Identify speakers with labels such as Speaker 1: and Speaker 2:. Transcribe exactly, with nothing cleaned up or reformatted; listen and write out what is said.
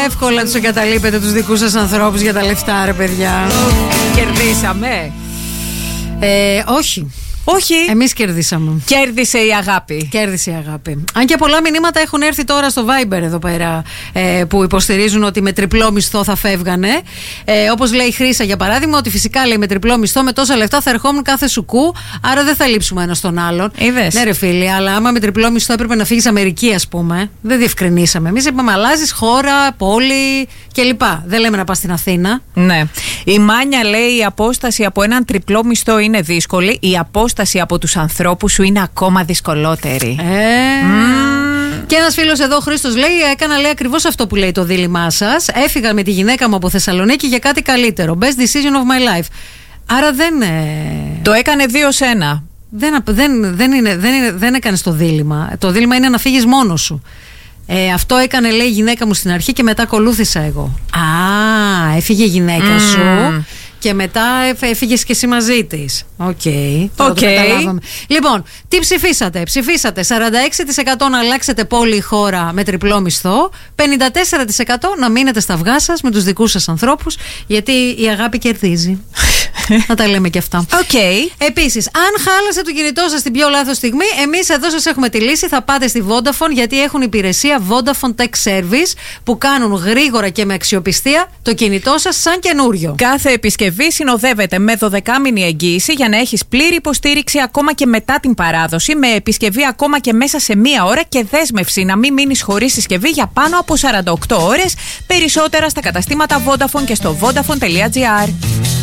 Speaker 1: εύκολα τους εγκαταλείπετε τους δικούς σας ανθρώπους για τα λεφτά, ρε παιδιά.
Speaker 2: Κερδίσαμε.
Speaker 1: Ε, όχι.
Speaker 2: Όχι.
Speaker 1: Εμείς κερδίσαμε.
Speaker 2: Κέρδισε η αγάπη.
Speaker 1: Κέρδισε η αγάπη. Αν και πολλά μηνύματα έχουν έρθει τώρα στο Viber εδώ πέρα, ε, που υποστηρίζουν ότι με τριπλό μισθό θα φεύγανε. Ε, όπως λέει η Χρύσα για παράδειγμα, ότι φυσικά λέει με τριπλό μισθό με τόσα λεφτά θα ερχόμουν κάθε σουκού, άρα δεν θα λείψουμε ένα στον άλλον.
Speaker 2: Είδες.
Speaker 1: Ναι, ρε φίλοι, αλλά άμα με τριπλό μισθό έπρεπε να φύγεις Αμερική, ας πούμε, δεν διευκρινίσαμε. Εμείς είπαμε αλλάζεις χώρα, πόλη κλπ. Δεν λέμε να πας στην Αθήνα.
Speaker 2: Ναι. Η Μάνια λέει: η απόσταση από έναν τριπλό μισθό είναι δύσκολη. Η απόσταση από τους ανθρώπους σου είναι ακόμα δυσκολότερη.
Speaker 1: Ε... Mm. Και ένας φίλος εδώ, Χρήστος, λέει: έκανα λέει ακριβώς αυτό που λέει το δίλημά σας. Έφυγα με τη γυναίκα μου από Θεσσαλονίκη για κάτι καλύτερο. Best decision of my life. Άρα δεν. Ε...
Speaker 2: Το έκανε δύο σε ένα.
Speaker 1: Δεν, δεν, δεν, είναι, δεν, είναι, δεν έκανες το δίλημμα. Το δίλημμα είναι να φύγεις μόνος σου. Ε, αυτό έκανε, λέει, η γυναίκα μου στην αρχή και μετά ακολούθησα εγώ. Α, έφυγε η γυναίκα mm. σου και μετά έφυγες και εσύ μαζί της. Οκ. Okay, okay. Το καταλάβαμε. Λοιπόν, τι ψηφίσατε? Ψηφίσατε σαράντα έξι τοις εκατό να αλλάξετε πόλη ή χώρα με τριπλό μισθό, πενήντα τέσσερα τοις εκατό να μείνετε στα αυγά σας με τους δικούς σας ανθρώπους, γιατί η αγάπη κερδίζει. Να τα λέμε και αυτά.
Speaker 2: Okay.
Speaker 1: Επίσης, αν χάλασε το κινητό σας την πιο λάθος στιγμή, εμείς εδώ σας έχουμε τη λύση. Θα πάτε στη Vodafone, γιατί έχουν υπηρεσία Vodafone Tech Service που κάνουν γρήγορα και με αξιοπιστία το κινητό σας σαν καινούριο.
Speaker 2: Κάθε επισκευή συνοδεύεται με δωδεκάμηνη εγγύηση για να έχεις πλήρη υποστήριξη ακόμα και μετά την παράδοση, με επισκευή ακόμα και μέσα σε μία ώρα και δέσμευση να μην μείνεις χωρίς συσκευή για πάνω από σαράντα οκτώ ώρες. Περισσότερα στα καταστήματα Vodafone και στο vodafone τελεία gr.